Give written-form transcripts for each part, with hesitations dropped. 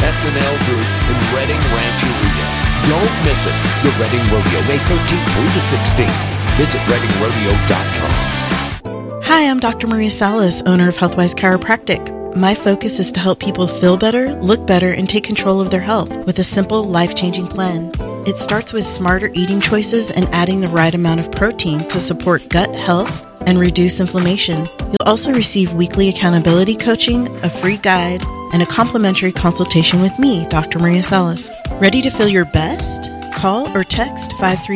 SNL Group in Reading Rancheria. Don't miss it. The Reading Rodeo, May 13th through the 16th. Visit readingrodeo.com. Hi, I'm Dr. Maria Salas, owner of Healthwise Chiropractic. My focus is to help people feel better, look better, and take control of their health with a simple, life-changing plan. It starts with smarter eating choices and adding the right amount of protein to support gut health and reduce inflammation. You'll also receive weekly accountability coaching, a free guide, and a complimentary consultation with me, Dr. Maria Salas. Ready to feel your best? Call or text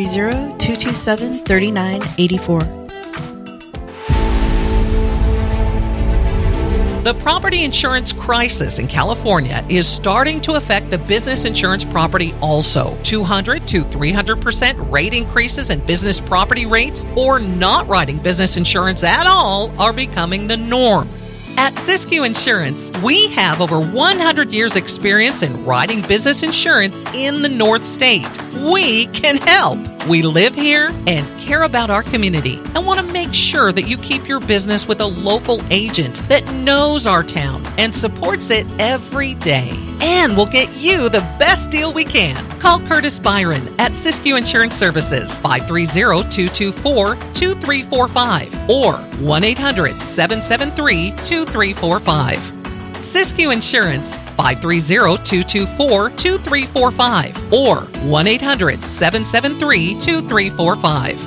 530-227-3984. The property insurance crisis in California is starting to affect the business insurance property also. 200 to 300% rate increases in business property rates or not writing business insurance at all are becoming the norm. At Siskiyou Insurance, we have over 100 years experience in writing business insurance in the North State. We can help. We live here and care about our community and want to make sure that you keep your business with a local agent that knows our town and supports it every day. And we'll get you the best deal we can. Call Curtis Byron at Siskiyou Insurance Services, 530-224-2345 or 1-800-773-2345. Siskiyou Insurance, 530-224-2345 or 1-800-773-2345.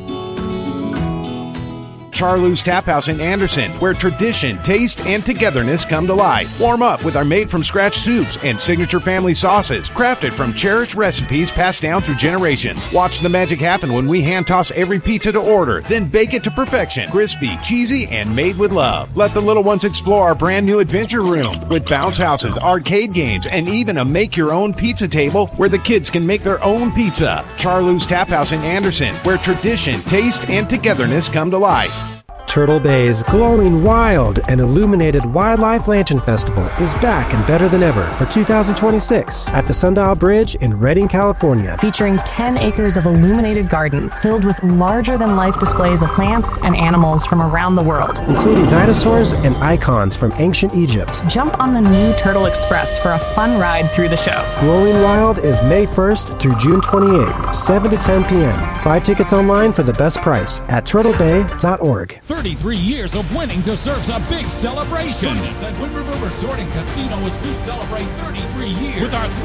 Charlou's Tap House in Anderson, where tradition, taste, and togetherness come to life. Warm up with our made-from-scratch soups and signature family sauces, crafted from cherished recipes passed down through generations. Watch the magic happen when we hand-toss every pizza to order, then bake it to perfection. Crispy, cheesy, and made with love. Let the little ones explore our brand-new adventure room with bounce houses, arcade games, and even a make-your-own pizza table where the kids can make their own pizza. Charlou's Tap House in Anderson, where tradition, taste, and togetherness come to life. Turtle Bay's glowing wild and illuminated Wildlife Lantern Festival is back and better than ever for 2026 at the Sundial Bridge in Redding, California. Featuring 10 acres of illuminated gardens filled with larger-than-life displays of plants and animals from around the world, including dinosaurs and icons from ancient Egypt. Jump on the new Turtle Express for a fun ride through the show. Glowing Wild is May 1st through June 28th, 7 to 10 p.m. Buy tickets online for the best price at turtlebay.org. 33 years of winning deserves a big celebration. Join us at Wind River Resort and Casino as we celebrate 33 years with our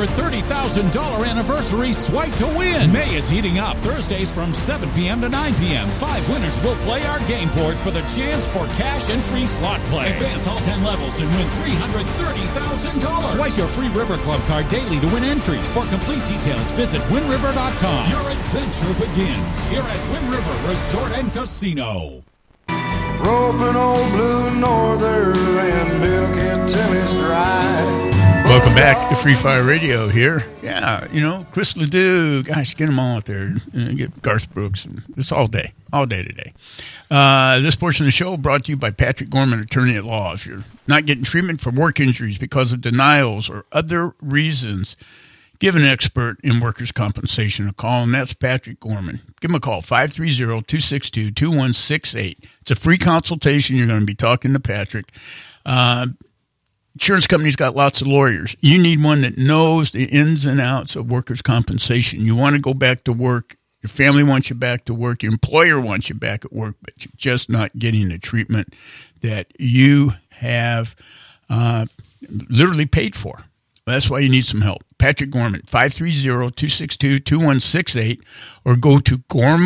$330,000 anniversary Swipe to Win. May is heating up. Thursdays from 7 p.m. to 9 p.m. 5 winners will play our game board for the chance for cash and free slot play. Advance all 10 levels and win $330,000. Swipe your free River Club card daily to win entries. For complete details, visit WindRiver.com. Your adventure begins here at Wind River Resort and Casino. Roping old blue northern and milking till it's dry. Welcome back to Free Fire Radio here. Yeah, Chris Ledoux, gosh, get them all out there. Get Garth Brooks, and just all day today. This portion of the show brought to you by Patrick Gorman, attorney at law. If you're not getting treatment for work injuries because of denials or other reasons, give an expert in workers' compensation a call, and that's Patrick Gorman. Give him a call, 530-262-2168. It's a free consultation. You're going to be talking to Patrick. Insurance companies got lots of lawyers. You need one that knows the ins and outs of workers' compensation. You want to go back to work. Your family wants you back to work. Your employer wants you back at work, but you're just not getting the treatment that you have literally paid for. That's why you need some help. Patrick Gorman, 530-262-2168, or go to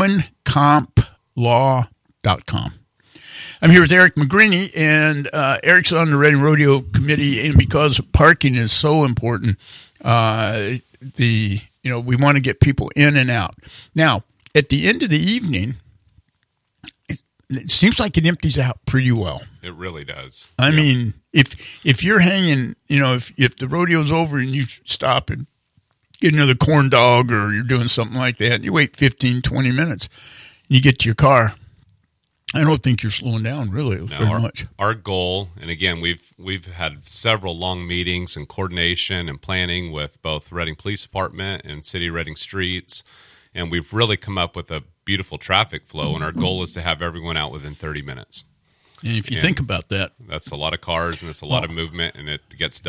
GormanCompLaw.com. I'm here with Eric McGreeny, and Eric's on the Reading Rodeo Committee, and because parking is so important, we want to get people in and out. Now, at the end of the evening, it seems like it empties out pretty well. It really does. I mean, if you're hanging, if the rodeo's over and you stop and get another corn dog or you're doing something like that, and you wait 15, 20 minutes, and you get to your car, I don't think you're slowing down really very much. Our goal, and again, we've had several long meetings and coordination and planning with both Reading Police Department and City of Reading Streets, and we've really come up with a beautiful traffic flow, and our goal is to have everyone out within 30 minutes. And if you think about that, that's a lot of cars and it's a lot of movement, and it gets done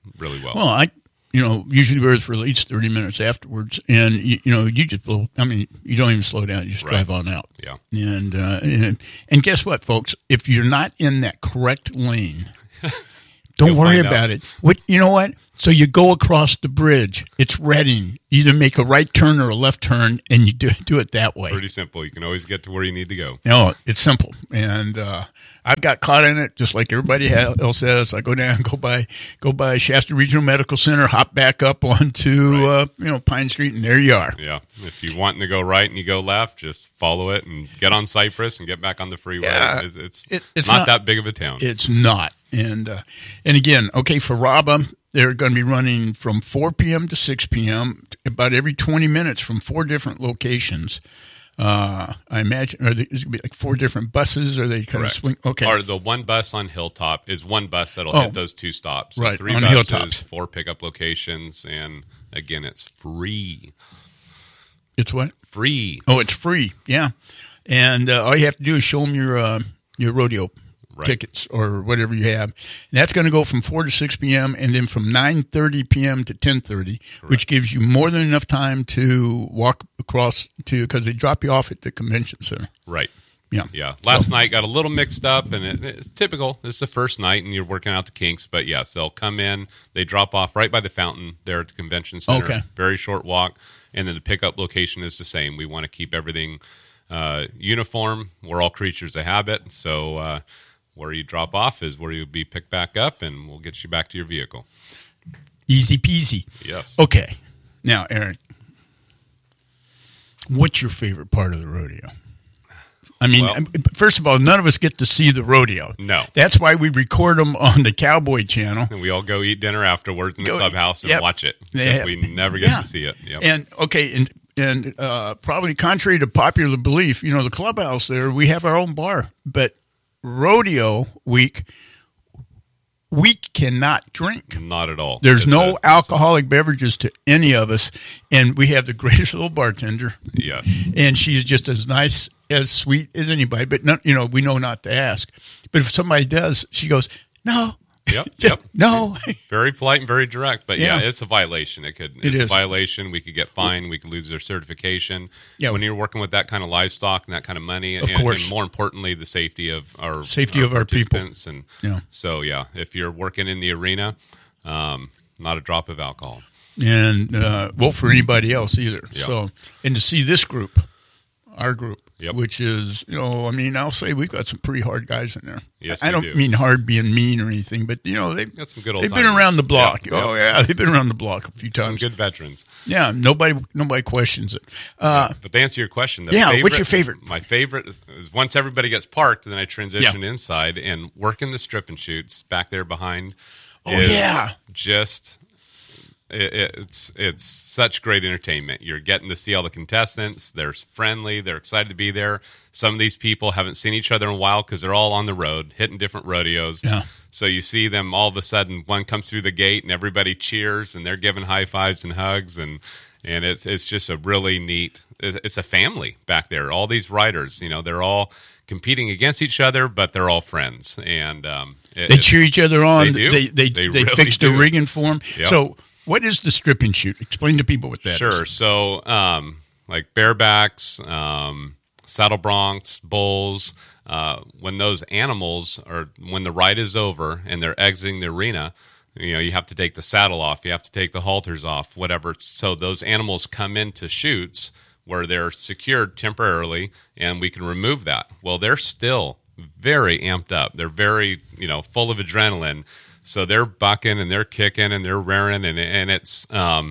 really well. Well, usually wears for at least 30 minutes afterwards, and you just blow. I mean, you don't even slow down; you just drive on out. Yeah. And guess what, folks? If you're not in that correct lane, don't worry about it. You know what? So you go across the bridge. It's Reading. Either make a right turn or a left turn, and you do it that way. Pretty simple. You can always get to where you need to go. No, it's simple. And I've got caught in it just like everybody else has. I go down, go by Shasta Regional Medical Center, hop back up onto Pine Street, and there you are. Yeah. If you want to go right and you go left, just follow it and get on Cypress and get back on the freeway. Yeah, it's not that big of a town. It's not. And again, okay, for RABA, they're going to be running from 4 p.m. to 6 p.m. about every 20 minutes from 4 different locations. I imagine there's going to be like 4 different buses, or they kind of swing. Okay, or the one bus on Hilltop is one bus that'll hit those 2 stops. Right, 3 on buses, Hilltops. 4 pickup locations, and again, it's free. It's what? Free. Oh, it's free. Yeah, and all you have to do is show them your rodeo tickets or whatever you have. And that's going to go from 4 to 6 p.m. and then from 9:30 p.m. to 10:30, which gives you more than enough time to walk across because they drop you off at the convention center. Right. Yeah. Last night got a little mixed up, and it's typical. It's the first night, and you're working out the kinks. But yes, they'll come in. They drop off right by the fountain there at the convention center. Okay. Very short walk, and then the pickup location is the same. We want to keep everything uniform. We're all creatures of habit, so where you drop off is where you'll be picked back up, and we'll get you back to your vehicle. Easy peasy. Yes. Okay. Now, Eric, what's your favorite part of the rodeo? I mean, first of all, none of us get to see the rodeo. No. That's why we record them on the Cowboy Channel. And we all go eat dinner afterwards in the clubhouse and watch it. We never get to see it. Yep. And, okay, and probably contrary to popular belief, the clubhouse there, we have our own bar. But rodeo week, we cannot drink. Not at all. There's no alcoholic beverages to any of us, and we have the greatest little bartender. Yes. And she's just as nice, as sweet as anybody, but not, we know not to ask. But if somebody does, she goes, no. Yep. No. Very polite and very direct, but it's a violation. It's a violation. We could get fined. We could lose their certification. Yeah. When you're working with that kind of livestock and that kind of money, of course. And more importantly, the safety of our people. And so, if you're working in the arena, not a drop of alcohol. And for anybody else either. Yep. So, and to see this group, our group, Yep. which is, I'll say we've got some pretty hard guys in there. Yes, I don't mean hard being mean or anything, but, they've got some good old been timers. around the block. Yep. Oh, yeah, they've been around the block a few times. Some good veterans. Yeah, nobody questions it. But to answer your question, what's your favorite? My favorite is once everybody gets parked, and then I transition inside and work in the strip and shoots back there behind. Just it's such great entertainment. You're getting to see all the contestants. They're friendly. They're excited to be there. Some of these people haven't seen each other in a while because they're all on the road, hitting different rodeos. Yeah. So you see them all of a sudden. One comes through the gate and everybody cheers and they're giving high fives and hugs and it's just a really neat. It's a family back there. All these riders, they're all competing against each other, but they're all friends and they cheer each other on. They do. They really fix the rigging for them. Yep. So. What is the strip and shoot? Explain to people what that is. Sure. So, like barebacks, saddle broncs, bulls, when those animals when the ride is over and they're exiting the arena, you have to take the saddle off, you have to take the halters off, whatever. So those animals come into chutes where they're secured temporarily, and we can remove that. Well, they're still very amped up. They're very, full of adrenaline. So they're bucking and they're kicking and they're rearing and it's an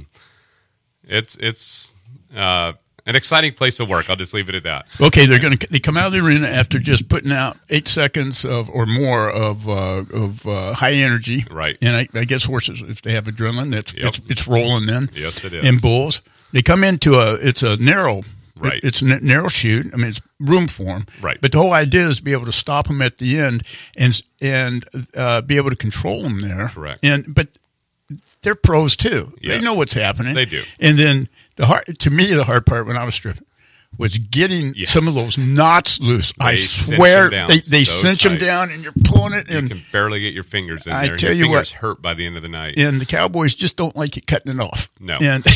exciting place to work. I'll just leave it at that. Okay, they come out of the arena after just putting out 8 seconds or more of high energy, right? And I guess horses, if they have adrenaline, it's rolling then. Yes, it is. And bulls, they come into it's a narrow. Right. It's a narrow chute. I mean, it's room for them. Right. But the whole idea is to be able to stop them at the end and be able to control them there. Correct. But they're pros too. Yes. They know what's happening. They do. And then the hard part when I was stripping was getting some of those knots loose. They I cinch swear them down they so cinch them tight. down, and you're pulling it, and you can barely get your fingers in there. I tell your you what, fingers hurt by the end of the night. And the Cowboys just don't like you cutting it off. No. And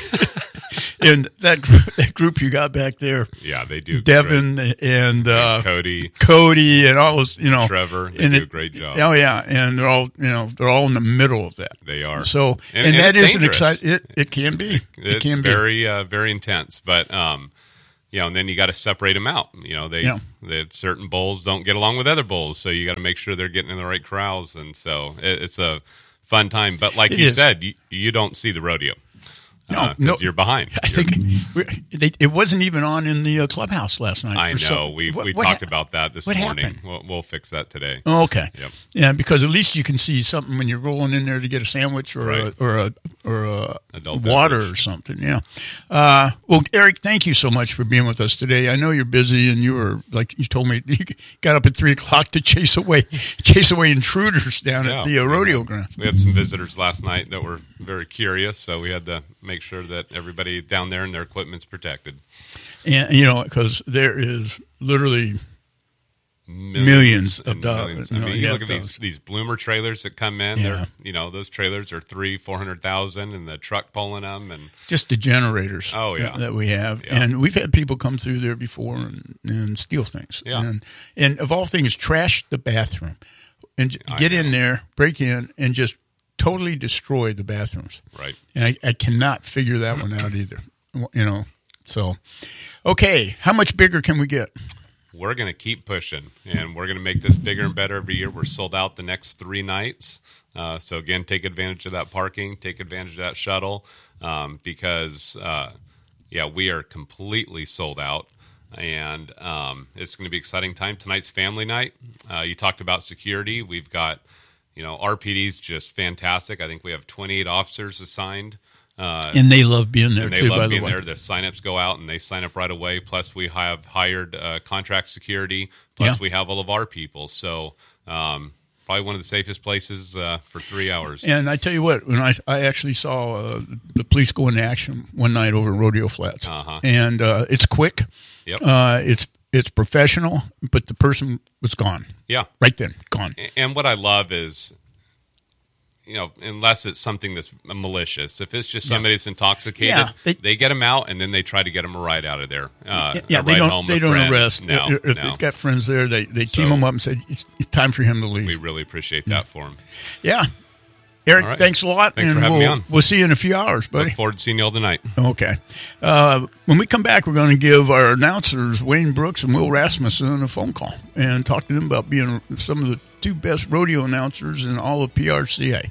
and that group you got back there, yeah, they do. Devin and Cody, and all those, Trevor, they do a great job. Oh yeah, and they're all in the middle of that. They are. So and that is an dangerous. exciting. It can be. It's very very intense, but and then you got to separate them out. They certain bulls don't get along with other bulls, so you got to make sure they're getting in the right corrals, and so it's a fun time. But like you said, you don't see the rodeo. No, you're behind. I think it wasn't even on in the clubhouse last night. I know. We talked about that this morning. We'll fix that today. Oh, okay. Yep. Yeah, because at least you can see something when you're rolling in there to get a sandwich or a water or something. Yeah. Well, Eric, thank you so much for being with us today. I know you're busy, and you were, like you told me, you got up at 3:00 to chase away intruders down at the rodeo grounds. We had some visitors last night that were very curious, so we had to make sure that everybody down there and their equipment's protected. And because there is literally millions of dollars. I mean, you look at these bloomer trailers that come in. Yeah. Those trailers are $300,000-$400,000, and the truck pulling them, and just the generators. Oh yeah, that we have, and we've had people come through there before and steal things. Yeah, and of all things, trash the bathroom and get in there, break in, and just totally destroy the bathrooms. Right. And I cannot figure that one out either. So, okay, how much bigger can we get? We're going to keep pushing, and we're going to make this bigger and better every year. We're sold out the next 3 nights. So, again, take advantage of that parking, take advantage of that shuttle, because, we are completely sold out. And it's going to be an exciting time. Tonight's family night. You talked about security. We've got, RPD's just fantastic. I think we have 28 officers assigned. And they love being there, too, by the way. The sign-ups go out, and they sign up right away. Plus, we have hired contract security. Plus, we have all of our people. So, probably one of the safest places for 3 hours. And I tell you what, when I actually saw the police go into action one night over Rodeo Flats. And it's quick. Yep. It's professional, but the person was gone. Yeah. Right then, gone. And what I love is, unless it's something that's malicious, if it's just somebody that's intoxicated, they get them out, and then they try to get them a ride out of there. They don't arrest. No, if they've got friends there, they team them up and say, it's time for him to leave. We really appreciate that for him. Yeah. Eric, thanks a lot. Thanks for having me on. We'll see you in a few hours, buddy. Look forward to seeing you all tonight. Okay. When we come back, we're going to give our announcers, Wayne Brooks and Will Rasmussen, a phone call and talk to them about being some of the 2 best rodeo announcers in all of PRCA.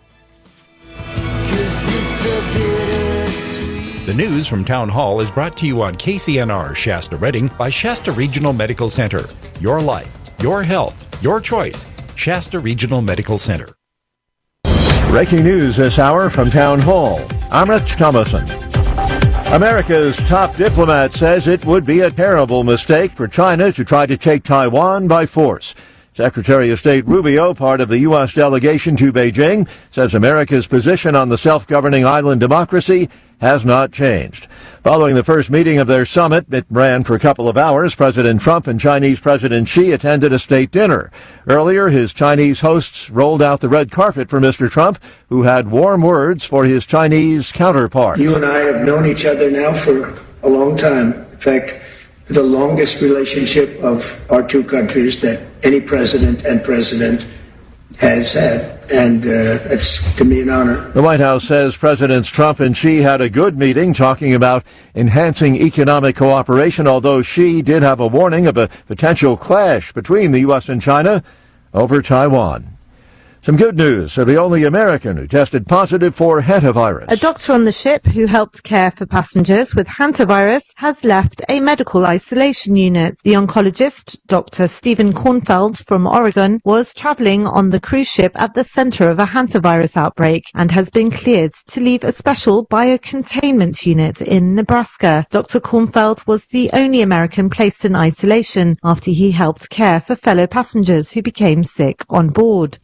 The news from Town Hall is brought to you on KCNR Shasta Redding by Shasta Regional Medical Center. Your life, your health, your choice. Shasta Regional Medical Center. Breaking news this hour from Town Hall. I'm Rich Thomason. America's top diplomat says it would be a terrible mistake for China to try to take Taiwan by force. Secretary of State Rubio, part of the U.S. delegation to Beijing, says America's position on the self-governing island democracy has not changed. Following the first meeting of their summit, it ran for a couple of hours. President Trump and Chinese President Xi attended a state dinner. Earlier, his Chinese hosts rolled out the red carpet for Mr. Trump, who had warm words for his Chinese counterpart. You and I have known each other now for a long time. In fact, the longest relationship of our 2 countries that any president has had. And it's, to me, an honor. The White House says Presidents Trump and Xi had a good meeting talking about enhancing economic cooperation, although Xi did have a warning of a potential clash between the U.S. and China over Taiwan. Some good news for the only American who tested positive for hantavirus. A doctor on the ship who helped care for passengers with hantavirus has left a medical isolation unit. The oncologist, Dr. Stephen Kornfeld from Oregon, was traveling on the cruise ship at the center of a hantavirus outbreak and has been cleared to leave a special biocontainment unit in Nebraska. Dr. Kornfeld was the only American placed in isolation after he helped care for fellow passengers who became sick on board. He was among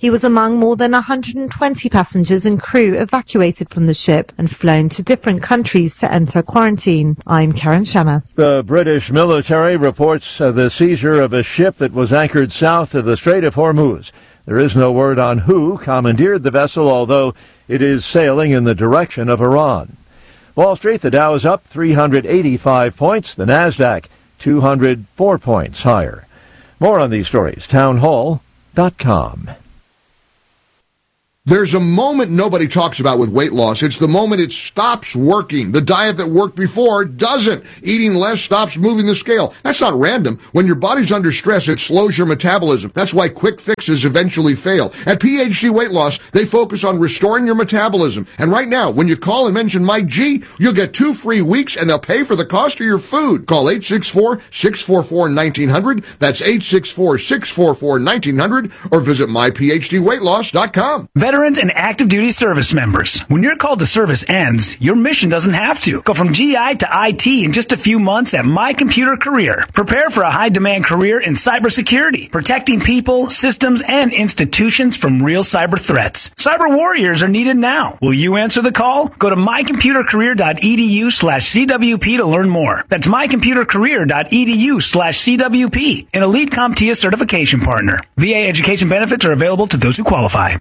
among more than 120 passengers and crew evacuated from the ship and flown to different countries to enter quarantine. I'm Karen Shamas. The British military reports the seizure of a ship that was anchored south of the Strait of Hormuz. There is no word on who commandeered the vessel, although it is sailing in the direction of Iran. Wall Street, the Dow is up 385 points, the Nasdaq 204 points higher. More on these stories, townhall.com. There's a moment nobody talks about with weight loss. It's the moment it stops working. The diet that worked before doesn't. Eating less stops moving the scale. That's not random. When your body's under stress, it slows your metabolism. That's why quick fixes eventually fail. At PhD Weight Loss, they focus on restoring your metabolism. And right now, when you call and mention Mike G, you'll get 2 free weeks and they'll pay for the cost of your food. Call 864-644-1900. That's 864-644-1900 or visit myphdweightloss.com. Veterans and active duty service members. When your call to service ends, your mission doesn't have to. Go from GI to IT in just a few months at My Computer Career. Prepare for a high-demand career in cybersecurity, protecting people, systems, and institutions from real cyber threats. Cyber warriors are needed now. Will you answer the call? Go to mycomputercareer.edu/CWP to learn more. That's mycomputercareer.edu/CWP, an elite CompTIA certification partner. VA education benefits are available to those who qualify.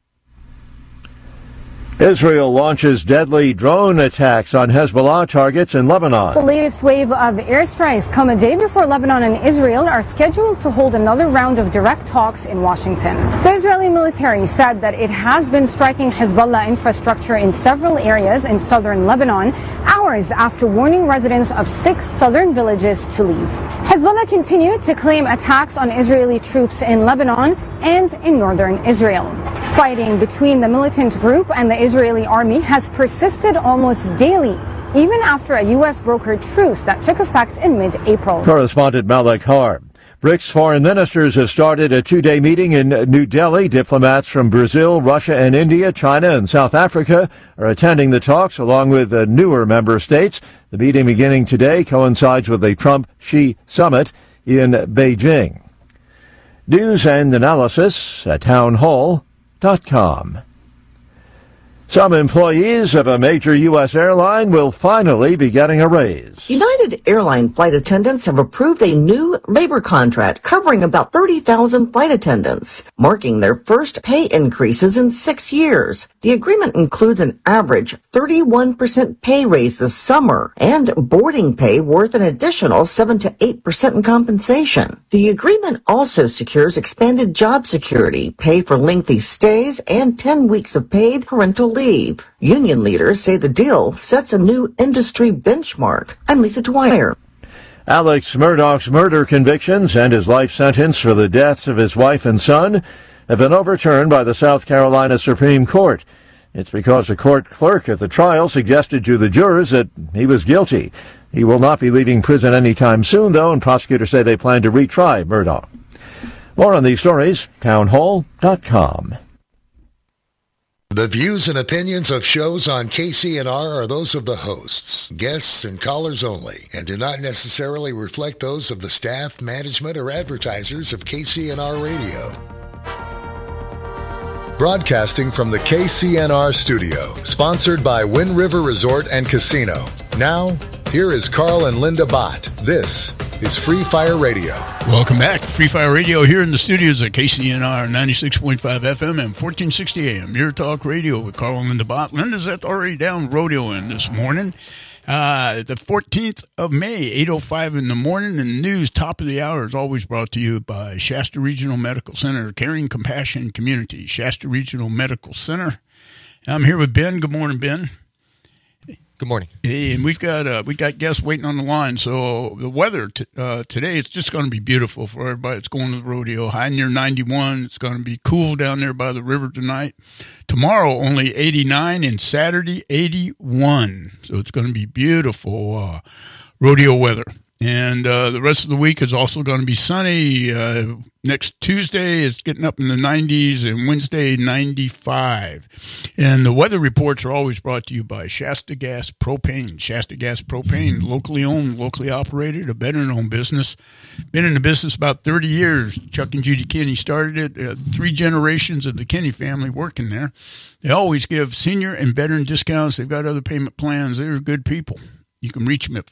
Israel launches deadly drone attacks on Hezbollah targets in Lebanon. The latest wave of airstrikes come a day before Lebanon and Israel are scheduled to hold another round of direct talks in Washington. The Israeli military said that it has been striking Hezbollah infrastructure in several areas in southern Lebanon, hours after warning residents of 6 southern villages to leave. Hezbollah continued to claim attacks on Israeli troops in Lebanon and in northern Israel. Fighting between the militant group and the Israeli army has persisted almost daily, even after a U.S.-brokered truce that took effect in mid-April. Correspondent Malik Harb. BRICS foreign ministers have started a 2-day meeting in New Delhi. Diplomats from Brazil, Russia, and India, China, and South Africa are attending the talks, along with newer member states. The meeting beginning today coincides with a Trump-Xi summit in Beijing. News and analysis at townhall.com. Some employees of a major U.S. airline will finally be getting a raise. United Airline flight attendants have approved a new labor contract covering about 30,000 flight attendants, marking their first pay increases in 6 years. The agreement includes an average 31% pay raise this summer and boarding pay worth an additional 7 to 8% in compensation. The agreement also secures expanded job security, pay for lengthy stays, and 10 weeks of paid parental leave. Union leaders say the deal sets a new industry benchmark. I'm Lisa Dwyer. Alex Murdaugh's murder convictions and his life sentence for the deaths of his wife and son have been overturned by the South Carolina Supreme Court. It's because a court clerk at the trial suggested to the jurors that he was guilty. He will not be leaving prison anytime soon, though, and prosecutors say they plan to retry Murdaugh. More on these stories, townhall.com. The views and opinions of shows on KCNR are those of the hosts, guests, and callers only, and do not necessarily reflect those of the staff, management, or advertisers of KCNR Radio. Broadcasting from the KCNR studio, sponsored by Wind River Resort and Casino. Now, here is Carl and Linda Bott. This is Free Fire Radio. Welcome back to Free Fire Radio here in the studios at KCNR 96.5 FM and 1460 AM. Your talk radio with Carl and Linda Bott. Linda's already down rodeoing this morning. The 14th of May, 8:05 in the morning, and the news top of the hour is always brought to you by Shasta Regional Medical Center, Caring Compassion Community, Shasta Regional Medical Center. I'm here with Ben. Good morning, Ben. Good morning. Hey, and we got guests waiting on the line. So the weather today, it's just going to be beautiful for everybody that's going to the rodeo. High near 91. It's going to be cool down there by the river tonight. Tomorrow, only 89, and Saturday, 81. So it's going to be beautiful rodeo weather. And the rest of the week is also going to be sunny. Next Tuesday is getting up in the 90s, and Wednesday 95. And the weather reports are always brought to you by Shasta Gas Propane. Shasta Gas Propane, locally owned, locally operated, a veteran-owned business. Been in the business about 30 years. Chuck and Judy Kinney started it. 3 generations of the Kinney family working there. They always give senior and veteran discounts. They've got other payment plans. They're good people. You can reach them at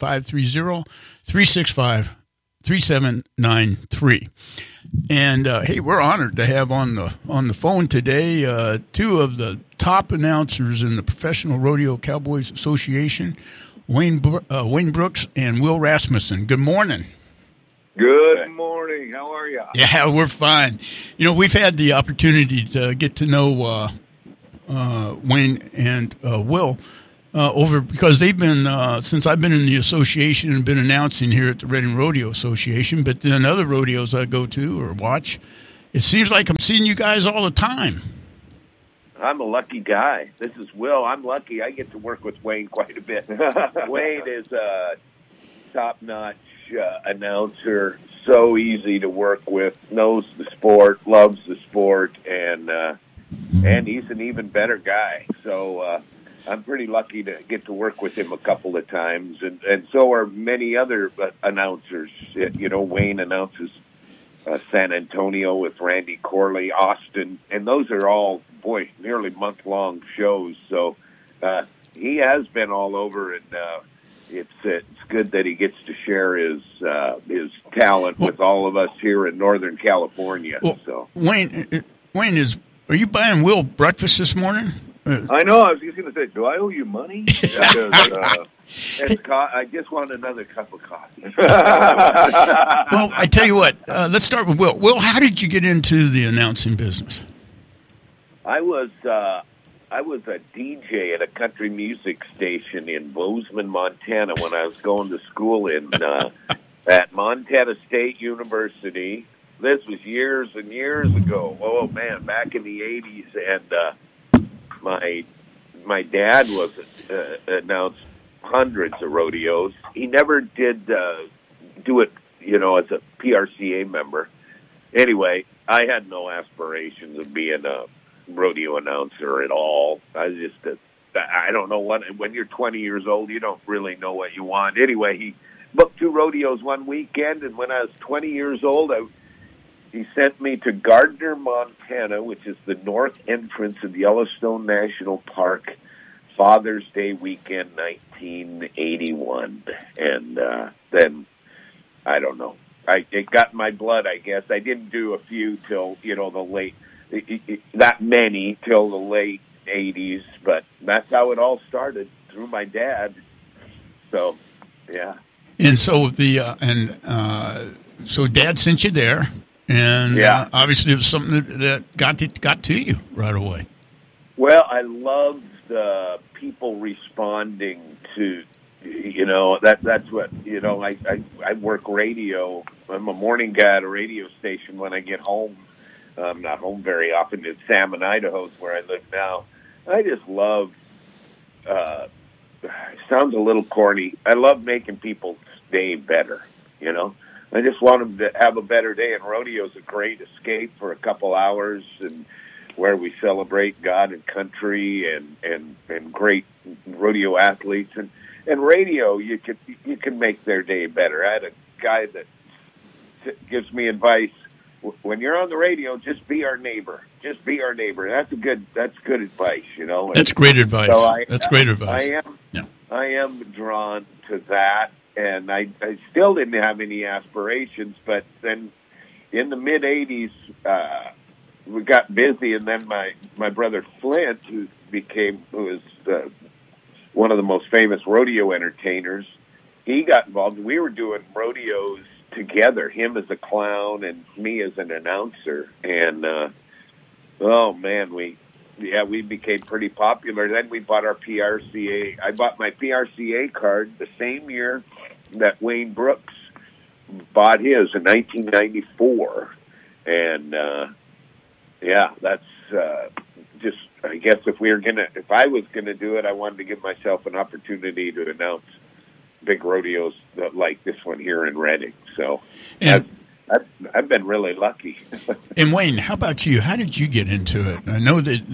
530-365-3793. And, hey, we're honored to have on the phone today 2 of the top announcers in the Professional Rodeo Cowboys Association, Wayne Brooks and Will Rasmussen. Good morning. Good morning. How are you? Yeah, we're fine. You know, we've had the opportunity to get to know Wayne and Will over because they've been since I've been in the association and been announcing here at the Reading Rodeo Association, but then other rodeos I go to or watch, it seems like I'm seeing you guys all the time. I'm a lucky guy. This is Will. I'm lucky. I get to work with Wayne quite a bit. Wayne is a top-notch announcer, so easy to work with, knows the sport, loves the sport, and he's an even better guy. So I'm pretty lucky to get to work with him a couple of times, and so are many other announcers. You know, Wayne announces San Antonio with Randy Corley, Austin, and those are all, nearly month-long shows. So he has been all over, and it's good that he gets to share his talent with all of us here in Northern California. Well, so Wayne, are you buying Will breakfast this morning? I know. I was just going to say, do I owe you money? Because, I just want another cup of coffee. Well, I tell you what. Let's start with Will. Will, how did you get into the announcing business? I was a DJ at a country music station in Bozeman, Montana, when I was going to school at Montana State University. This was years and years ago. Oh man, back in the '80s, and my dad was announced hundreds of rodeos. He never did do it, as a PRCA member. Anyway, I had no aspirations of being a rodeo announcer at all. I was just I don't know when you're 20 years old, you don't really know what you want. Anyway, he booked 2 rodeos one weekend, and when I was 20 years old, he sent me to Gardner, Montana, which is the north entrance of Yellowstone National Park, Father's Day weekend, 1981. And then, I don't know. It got in my blood, I guess. I didn't do a few till, the late, not many till the late 80s, but that's how it all started, through my dad. So, yeah. And so so Dad sent you there. And obviously it was something that got to you right away. Well, I love the people responding to, that's what, I work radio. I'm a morning guy at a radio station when I get home. I'm not home very often. It's Salmon, Idaho is where I live now. I just love, it sounds a little corny, I love making people's day better, I just want them to have a better day, and rodeo's a great escape for a couple hours, and where we celebrate God and country and great rodeo athletes, and radio you can make their day better. I had a guy that gives me advice: when you're on the radio, just be our neighbor. Just be our neighbor. That's good advice, That's great advice. So That's great advice. I am drawn to that. And I still didn't have any aspirations, but then in the mid-'80s, we got busy, and then my brother Flint, who was one of the most famous rodeo entertainers, he got involved. We were doing rodeos together, him as a clown and me as an announcer. And, oh, man, we became pretty popular. Then we bought our PRCA. I bought my PRCA card the same year that Wayne Brooks bought his in 1994. And, that's just, I guess if I was going to do it, I wanted to give myself an opportunity to announce big rodeos like this one here in Redding. So I've been really lucky. And Wayne, how about you? How did you get into it? I know that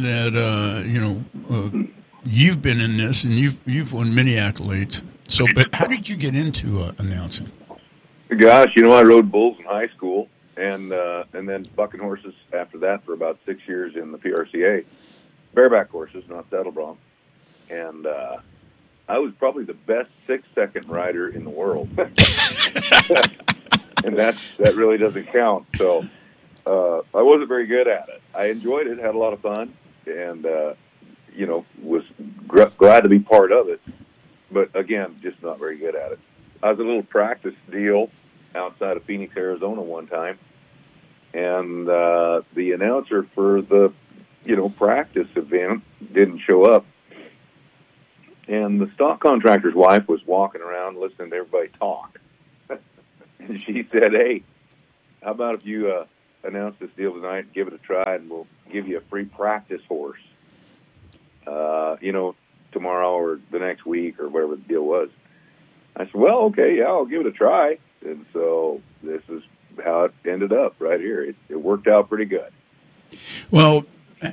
you've been in this and you've won many accolades. So, but how did you get into announcing? Gosh, I rode bulls in high school and then bucking horses after that for about 6 years in the PRCA. Bareback horses, not saddle bronc. And I was probably the best 6-second rider in the world. And that really doesn't count. So I wasn't very good at it. I enjoyed it, had a lot of fun, and, was glad to be part of it. But, again, just not very good at it. I was a little practice deal outside of Phoenix, Arizona one time. And the announcer for the, practice event didn't show up. And the stock contractor's wife was walking around listening to everybody talk. And she said, "Hey, how about if you announce this deal tonight and give it a try, and we'll give you a free practice horse, tomorrow or the next week," or whatever the deal was. I said, "Well, okay, yeah, I'll give it a try." And so this is how it ended up right here. It worked out pretty good. Well,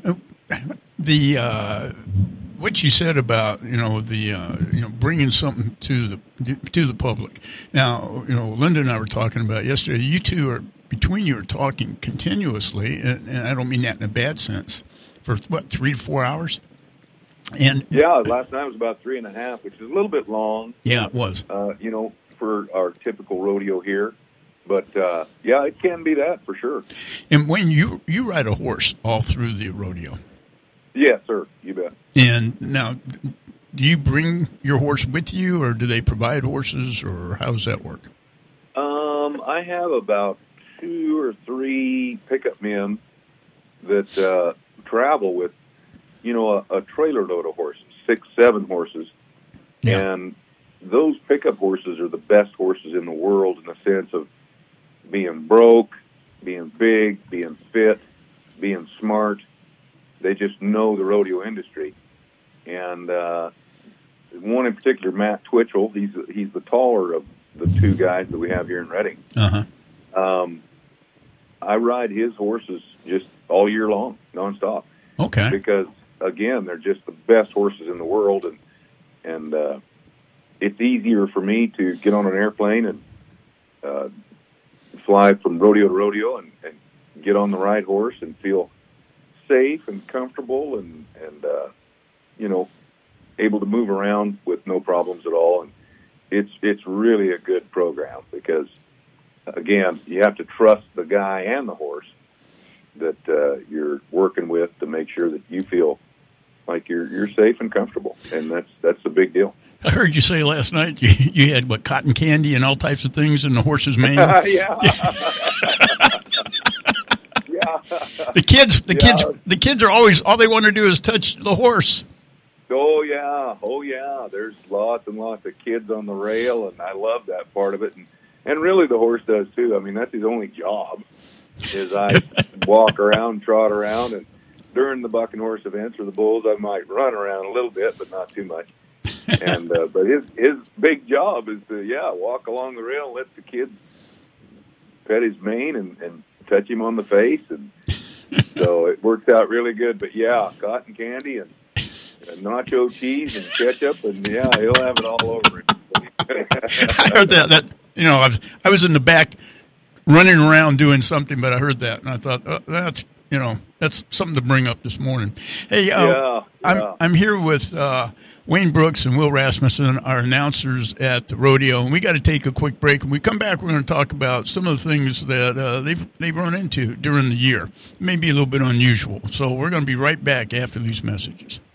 what you said about bringing something to the public. Now, Linda and I were talking about yesterday. You two are talking continuously, and I don't mean that in a bad sense. For 3 to 4 hours. And yeah, last night was about 3.5, which is a little bit long. Yeah, it was. For our typical rodeo here. But, it can be that for sure. And when you ride a horse all through the rodeo. Yes, sir. You bet. And now, do you bring your horse with you, or do they provide horses, or how does that work? I have about 2 or 3 pickup men that travel with, a trailer load of horses, 6, 7 horses. Yeah. And those pickup horses are the best horses in the world in the sense of being broke, being big, being fit, being smart. They just know the rodeo industry. And one in particular, Matt Twitchell, he's the taller of the 2 guys that we have here in Redding. Uh-huh. I ride his horses just all year long, nonstop. Okay. Because, again, they're just the best horses in the world, and it's easier for me to get on an airplane and fly from rodeo to rodeo and get on the right horse and feel safe and comfortable and able to move around with no problems at all. And it's really a good program because, again, you have to trust the guy and the horse that you're working with to make sure that you feel like you're safe and comfortable, and that's a big deal. I heard you say last night you had cotton candy and all types of things in the horse's mane. Yeah. Yeah. The kids are always, all they want to do is touch the horse. Oh yeah. There's lots and lots of kids on the rail, and I love that part of it. And really the horse does too. I mean, that's his only job is I walk around, trot around, and during the bucking horse events or the bulls, I might run around a little bit, but not too much. And but his big job is to walk along the rail, let the kids pet his mane and touch him on the face, and so it works out really good. But cotton candy and nacho cheese and ketchup, and he'll have it all over him. I heard that I was in the back running around doing something, but I heard that and I thought that's something to bring up this morning. Hey, I'm here with Wayne Brooks and Will Rasmussen, our announcers at the rodeo, and we got to take a quick break. When we come back, we're going to talk about some of the things that they've run into during the year. Maybe a little bit unusual. So we're going to be right back after these messages.